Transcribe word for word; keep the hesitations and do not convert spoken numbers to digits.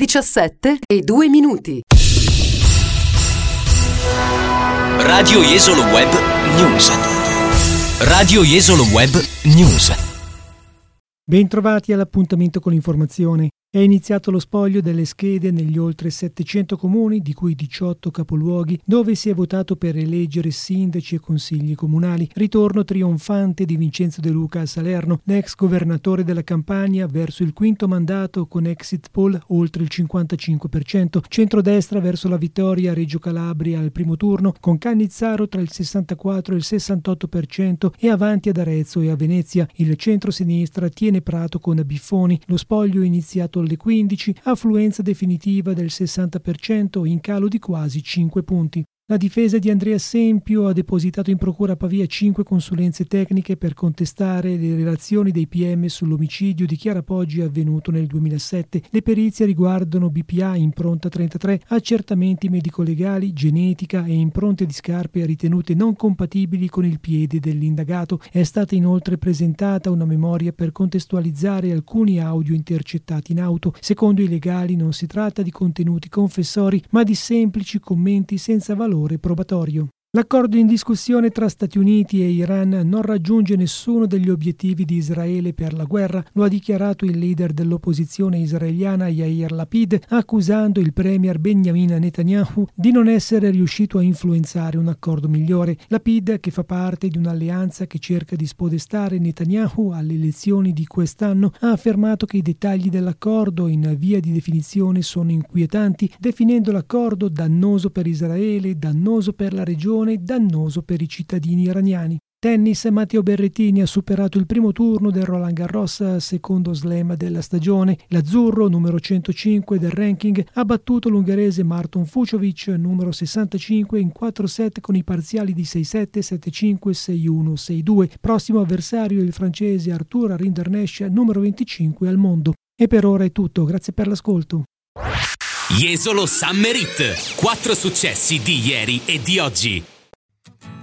diciassette e due minuti. Radio Jesolo Web News. Radio Jesolo Web News. Bentrovati all'appuntamento con l'informazione. È iniziato lo spoglio delle schede negli oltre settecento comuni, di cui diciotto capoluoghi, dove si è votato per eleggere sindaci e consigli comunali. Ritorno trionfante di Vincenzo De Luca a Salerno, l'ex governatore della Campania, verso il quinto mandato con exit poll oltre il cinquantacinque per cento. Centrodestra verso la vittoria a Reggio Calabria al primo turno, con Cannizzaro tra il sessantaquattro e il sessantotto per cento e avanti ad Arezzo e a Venezia. Il centro-sinistra tiene Prato con Biffoni. Lo spoglio è iniziato alle quindici, affluenza definitiva del sessanta per cento, in calo di quasi cinque punti. La difesa di Andrea Sempio ha depositato in procura a Pavia cinque consulenze tecniche per contestare le relazioni dei P M sull'omicidio di Chiara Poggi avvenuto nel duemilasette. Le perizie riguardano B P A impronta trentatré, accertamenti medico-legali, genetica e impronte di scarpe ritenute non compatibili con il piede dell'indagato. È stata inoltre presentata una memoria per contestualizzare alcuni audio intercettati in auto. Secondo i legali non si tratta di contenuti confessori, ma di semplici commenti senza valore probatorio. L'accordo in discussione tra Stati Uniti e Iran non raggiunge nessuno degli obiettivi di Israele per la guerra, lo ha dichiarato il leader dell'opposizione israeliana Yair Lapid, accusando il premier Benjamin Netanyahu di non essere riuscito a influenzare un accordo migliore. Lapid, che fa parte di un'alleanza che cerca di spodestare Netanyahu alle elezioni di quest'anno, ha affermato che i dettagli dell'accordo in via di definizione sono inquietanti, definendo l'accordo dannoso per Israele, dannoso per la regione, dannoso per i cittadini iraniani. Tennis, Matteo Berrettini ha superato il primo turno del Roland Garros, secondo slam della stagione. L'azzurro, numero centocinque del ranking, ha battuto l'ungherese Marton Fucsovics, numero sessantacinque, in quattro set con i parziali di sei sette, sette cinque, sei uno, sei due. Prossimo avversario il francese Arthur Rinderknecht, numero venticinque al mondo. E per ora è tutto, grazie per l'ascolto. Jesolo Summer Hit. Quattro successi di ieri e di oggi.